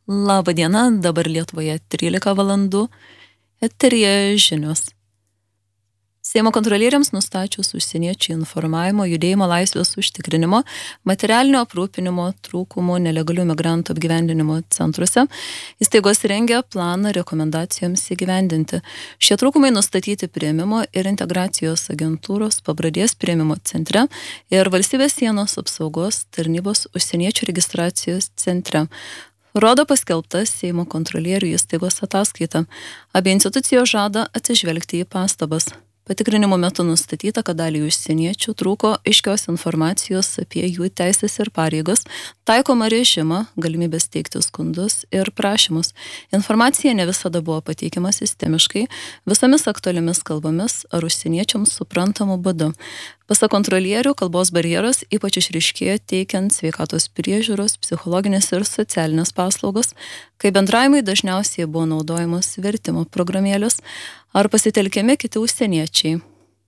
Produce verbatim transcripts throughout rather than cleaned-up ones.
Labą dieną, dabar Lietuvoje trylika valandų, eteryje žinios. Seimo kontrolieriams nustačius užsieniečių informavimo, judėjimo laisvės užtikrinimo, materialinio aprūpinimo trūkumų nelegalių migrantų apgyvendinimo centruose, įstaigos rengia planą rekomendacijoms įgyvendinti. Šie trūkumai nustatyti priėmimo ir integracijos agentūros Pabradės priėmimo centre ir Valstybės sienos apsaugos tarnybos užsieniečių registracijos centre. Rodo paskelbta Seimo kontrolierių įstaigos ataskaita. Abi institucijos žada atsižvelgti į pastabas. Patikrinimo metu nustatyta, kad dalį užsieniečių trūko aiškios informacijos apie jų teisės ir pareigas, taikomą režimą, galimybės teikti skundus ir prašymus. Informacija ne visada buvo pateikiama sistemiškai, visomis aktualiomis kalbomis ar užsieniečiams suprantamu būdu. Pasak kontrolierių, kalbos barjeras ypač išryškėjo teikiant sveikatos priežiūros, psichologinės ir socialinės paslaugos, kai bendravimai dažniausiai buvo naudojamos vertimo programėlės ar pasitelkiami kiti užsieniečiai.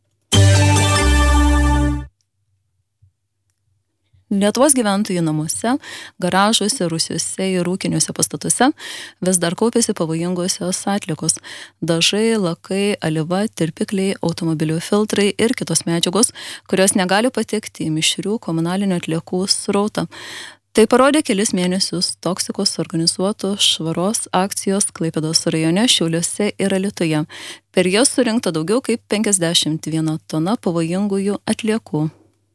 Lietuvos gyventojų namuose, garažuose, rūsiuose ir ūkiniuose pastatuose vis dar kaupiasi pavojingosios atliekos – dažai, lakai, alyva, tirpikliai, automobilių filtrai ir kitos medžiagos, kurios negali patekti į mišrių komunalinių atliekų srautą. Tai parodė kelis mėnesius toksikos organizuotos švaros akcijos Klaipėdos rajone, Šiauliuose ir Alytuje. Per jas surinkta daugiau kaip penkiasdešimt viena tona pavojingųjų atliekų.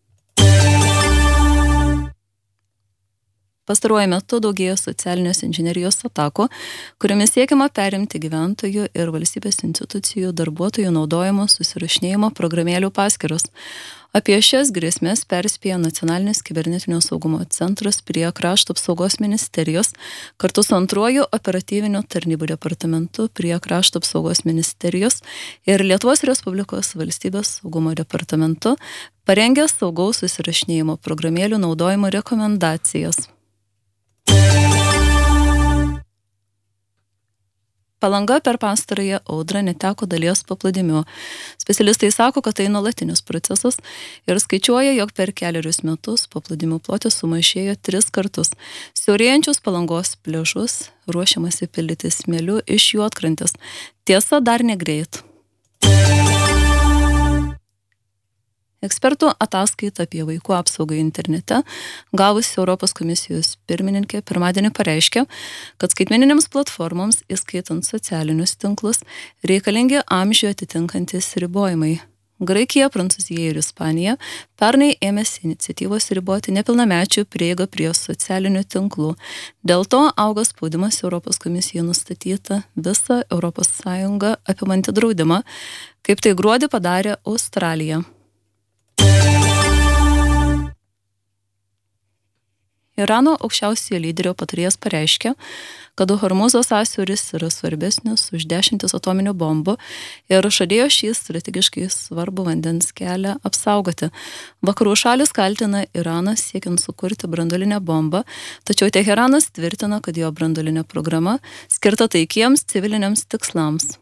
Pastaruoju metu daugėjo socialinės inžinerijos atakų, kuriomis siekiama perimti gyventojų ir valstybės institucijų darbuotojų naudojimo susirašinėjimo programėlių paskyras. Apie šias grėsmės perspėjo Nacionalinis kibernetinio saugumo centras prie Krašto apsaugos ministerijos, kartu su antruoju operatyviniu tarnybų departamentu prie Krašto apsaugos ministerijos ir Lietuvos Respublikos valstybės saugumo departamentu parengė saugaus susirašinėjimo programėlių naudojimo rekomendacijas. Palanga per pastarąją audrą neteko dalies paplūdimių. Specialistai sako, kad tai nuolatinis procesas ir skaičiuoja, jog per kelerius metus paplūdimių plotis sumažėjo tris kartus. Siaurėjančius Palangos pliažus ruošiamasi pildyti smėliu iš juodkrantės. Tiesa, dar negreit. Ekspertų ataskaita apie vaikų apsaugą internete, gavusi Europos komisijos pirmininkė, pirmadienį pareiškė, kad skaitmeninėms platformoms, įskaitant socialinius tinklus, reikalingi amžių atitinkantis ribojimai. Graikija, Prancūzija ir Ispanija pernai ėmėsi iniciatyvos riboti nepilnamečių prieigą prie socialinių tinklų. Dėl to auga spaudimas Europos komisijai nustatyta visą Europos Sąjungą apimantį draudimą, kaip tai gruodį padarė Australija. Irano aukščiausiojo lyderio patarėjas pareiškė, kad Hormuzo sąsiauris yra svarbesnis už dešimtis atominių bombų ir žadėjo šį strategiškai svarbų vandens kelią apsaugoti. Vakarų šalis kaltina Iraną siekiant sukurti branduolinę bombą, tačiau Teheranas tvirtina, kad jo branduolinė programa skirta taikiems civiliniams tikslams.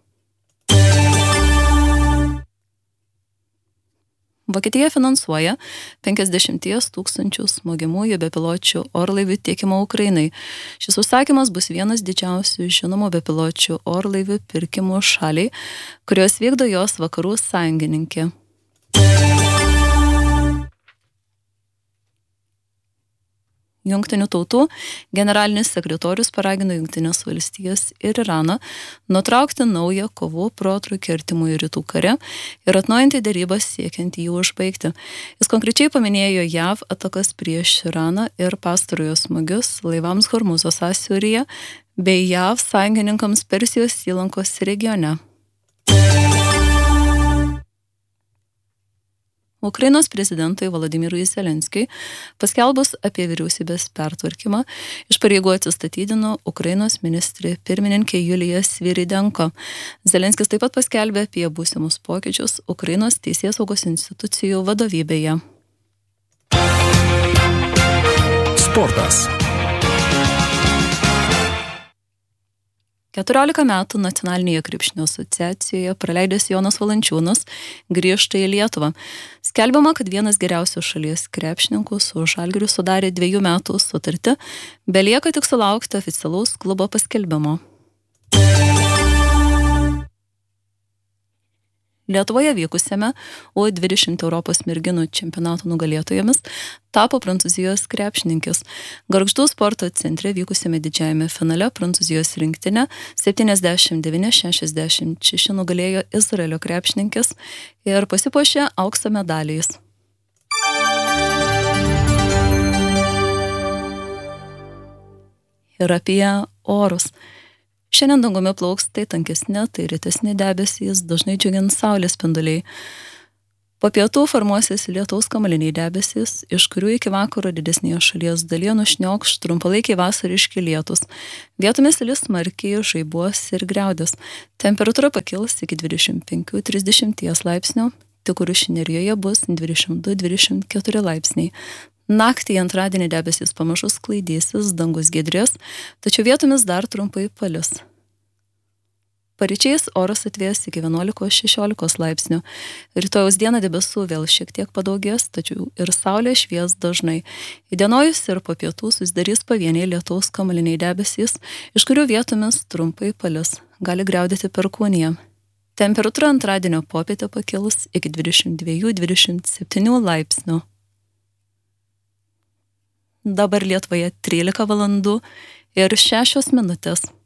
Vokietija finansuoja penkiasdešimt tūkstančių smogiamųjų bepiločių orlaivių tiekimo Ukrainai. Šis užsakymas bus vienas didžiausių žinomų bepiločių orlaivių pirkimų šaliai, kurios vykdo jos vakarų sąjungininkė. Jungtinių tautų generalinis sekretorius paragino Jungtines valstijas ir Iraną nutraukti naują kovų protrūkį Artimųjų rytų kare ir atnaujinti derybas siekiant jį užbaigti. Jis konkrečiai paminėjo J A V atakas prieš Iraną ir pastarojo smūgius laivams Hormuzo sąsiauryje bei J A V sąjungininkams Persijos įlankos regione. Ukrainos prezidentui Volodymyrui Zelenskiui paskelbus apie vyriausybės pertvarkymą iš pareigų atsistatydino Ukrainos ministrė pirmininkė Julija Sviridenko. Zelenskis taip pat paskelbė apie būsimus pokyčius Ukrainos teisėsaugos institucijų vadovybėje. Sportas. keturiolika metų nacionalinėje krepšinio asociacijoje praleidęs Jonas Valančiūnas grįžta į Lietuvą. Skelbiama, kad vienas geriausių šalies krepšininkų su Žalgiriu sudarė dviejų metų sutartį, belieka tik sulaukti oficialaus klubo paskelbimo. Lietuvoje vykusiame U dvidešimt Europos merginų čempionato nugalėtojomis tapo Prancūzijos krepšininkės. Gargždų sporto centre vykusiame didžiajame finale Prancūzijos rinktinė septyniasdešimt devyni šešiasdešimt šeši nugalėjo Izraelio krepšininkės ir pasipuošė aukso medaliais. Ir apie orus. Šiandien dangumi plauks tai tankesni, tai rytesni debesys, dažnai džiugins saulės spinduliai. Po pietų formuosis lietaus kamuoliniai debesys, iš kurių iki vakaro didesnėje šalies dalyje nušniokš trumpalaikiai vasariški lietus. Vietomis lis smarkiai, žaibuos ir griaudės. Temperatūra pakils iki dvidešimt penki trisdešimt laipsnių, tik Kuršių nerijoje bus dvidešimt du dvidešimt keturi laipsniai. Naktį į antradienį debesys pamažu sklaidysis, dangus giedrės, tačiau vietomis dar trumpai palis. Paryčiais oras atvės iki vienuolikos šešiolikos laipsnių. Rytojaus dieną debesų vėl šiek tiek padaugės, tačiau ir saulė švies dažnai. Įdienojus ir po pietų susidarys pavieniai lietaus kamuoliniai debesys, iš kurių vietomis trumpai palis. Gali griaudėti perkūnija. Temperatūra antradienio popietę pakils iki dvidešimt du dvidešimt septyni laipsnių. Dabar Lietuvoje trylika valandų ir šešios minutės.